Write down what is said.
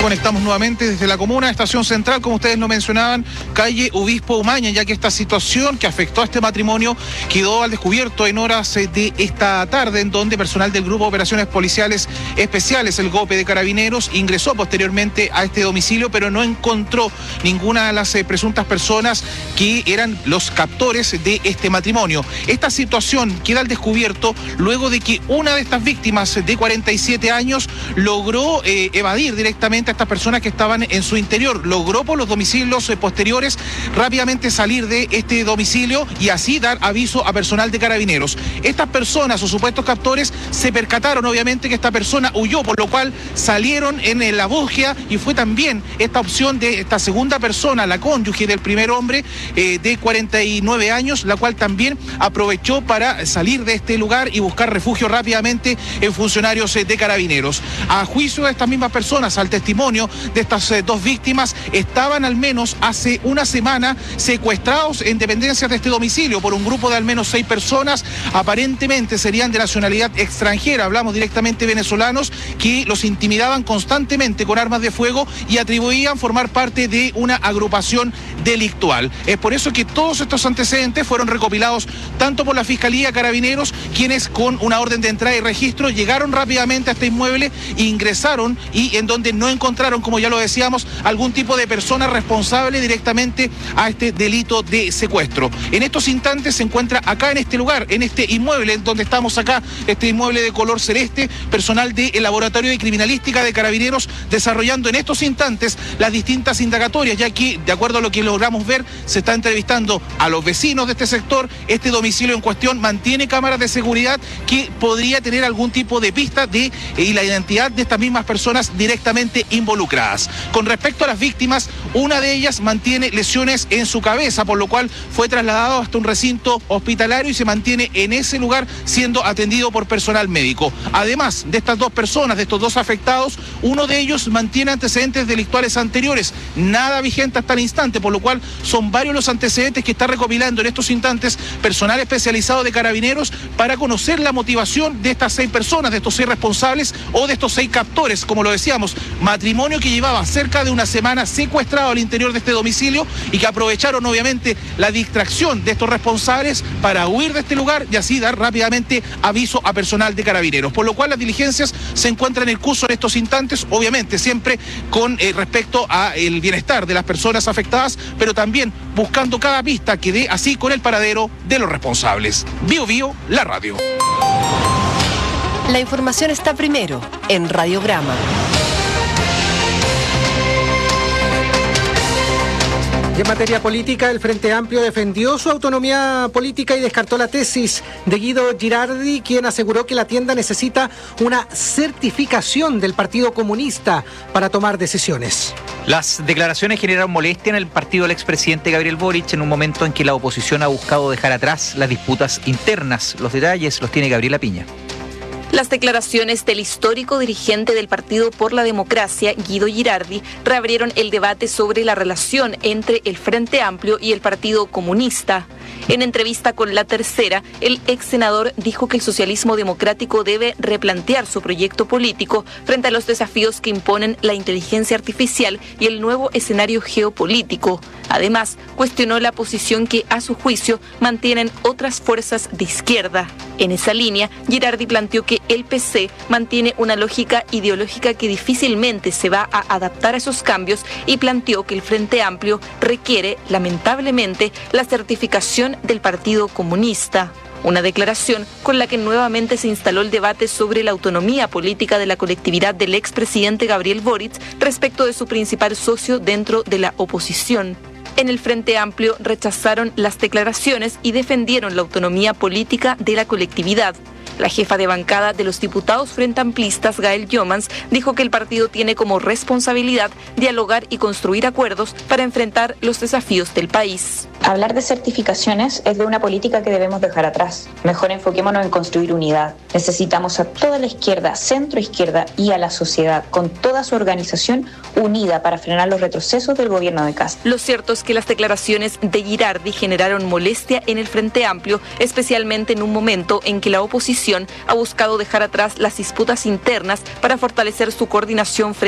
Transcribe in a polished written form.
Conectamos nuevamente desde la comuna, estación central, como ustedes lo mencionaban, calle Obispo Umaña, ya que esta situación que afectó a este matrimonio quedó al descubierto en horas de esta tarde, en donde personal del Grupo de Operaciones Policiales Especiales, el GOPE de Carabineros, ingresó posteriormente a este domicilio, pero no encontró ninguna de las presuntas personas que eran los captores de este matrimonio. Esta situación queda al descubierto luego de que una de estas víctimas de 47 años logró evadir directamente a estas personas que estaban en su interior. Logró por los domicilios posteriores rápidamente salir de este domicilio y así dar aviso a personal de Carabineros. Estas personas o supuestos captores se percataron obviamente que esta persona huyó, por lo cual salieron en la búsqueda, y fue también esta opción de esta segunda persona, la cónyuge del primer hombre de 49 años, la cual también aprovechó para salir de este lugar y buscar refugio rápidamente en funcionarios de Carabineros. A juicio de estas mismas personas, al testimonio de estas dos víctimas, estaban al menos hace una semana secuestrados en dependencias de este domicilio por un grupo de al menos 6 personas, aparentemente serían de nacionalidad extranjera, hablamos directamente venezolanos, que los intimidaban constantemente con armas de fuego y atribuían formar parte de una agrupación delictual. Es por eso que todos estos antecedentes fueron recopilados tanto por la Fiscalía Carabineros, quienes con una orden de entrada y registro llegaron rápidamente a este inmueble, ingresaron y en donde no encontraron, como ya lo decíamos, algún tipo de persona responsable directamente a este delito de secuestro. En estos instantes se encuentra acá en este lugar, en este inmueble en donde estamos acá, este inmueble de color celeste, personal del Laboratorio de Criminalística de Carabineros desarrollando en estos instantes las distintas indagatorias, ya que de acuerdo a lo que logramos ver, se está entrevistando a los vecinos de este sector. Este domicilio en cuestión mantiene cámaras de seguridad que podría tener algún tipo de pista y la identidad de estas mismas personas directamente involucradas. Con respecto a las víctimas, una de ellas mantiene lesiones en su cabeza, por lo cual fue trasladado hasta un recinto hospitalario y se mantiene en ese lugar siendo atendido por personal médico. Además de estas dos personas, de estos dos afectados, uno de ellos mantiene antecedentes delictuales anteriores, nada vigente hasta el instante, por lo cual son varios los antecedentes que está recopilando en estos instantes personal especializado de Carabineros para conocer la motivación de estas 6 personas, de estos 6 responsables o de estos 6 captores, como lo decíamos, matrimonio que llevaba cerca de una semana secuestrado al interior de este domicilio y que aprovecharon obviamente la distracción de estos responsables para huir de este lugar y así dar rápidamente aviso a personal de Carabineros, por lo cual las diligencias se encuentran en curso en estos instantes, obviamente siempre con respecto al bienestar de las personas afectadas, pero también buscando cada pista que dé así con el paradero de los responsables. Bio Bio, la radio. La información está primero en Radiograma. Y en materia política, el Frente Amplio defendió su autonomía política y descartó la tesis de Guido Girardi, quien aseguró que la tienda necesita una certificación del Partido Comunista para tomar decisiones. Las declaraciones generaron molestia en el partido del expresidente Gabriel Boric en un momento en que la oposición ha buscado dejar atrás las disputas internas. Los detalles los tiene Gabriela Piña. Las declaraciones del histórico dirigente del Partido por la Democracia, Guido Girardi, reabrieron el debate sobre la relación entre el Frente Amplio y el Partido Comunista. En entrevista con La Tercera, el ex senador dijo que el socialismo democrático debe replantear su proyecto político frente a los desafíos que imponen la inteligencia artificial y el nuevo escenario geopolítico. Además, cuestionó la posición que, a su juicio, mantienen otras fuerzas de izquierda. En esa línea, Girardi planteó que el PC mantiene una lógica ideológica que difícilmente se va a adaptar a esos cambios y planteó que el Frente Amplio requiere, lamentablemente, la certificación del Partido Comunista. Una declaración con la que nuevamente se instaló el debate sobre la autonomía política de la colectividad del expresidente Gabriel Boric respecto de su principal socio dentro de la oposición. En el Frente Amplio rechazaron las declaraciones y defendieron la autonomía política de la colectividad. La jefa de bancada de los diputados frente amplistas, Gael Jomans, dijo que el partido tiene como responsabilidad dialogar y construir acuerdos para enfrentar los desafíos del país. Hablar de certificaciones es de una política que debemos dejar atrás. Mejor enfoquémonos en construir unidad. Necesitamos a toda la izquierda, centro izquierda y a la sociedad, con toda su organización unida para frenar los retrocesos del gobierno de Kast. Lo cierto es que las declaraciones de Girardi generaron molestia en el Frente Amplio, especialmente en un momento en que la oposición ha buscado dejar atrás las disputas internas para fortalecer su coordinación frente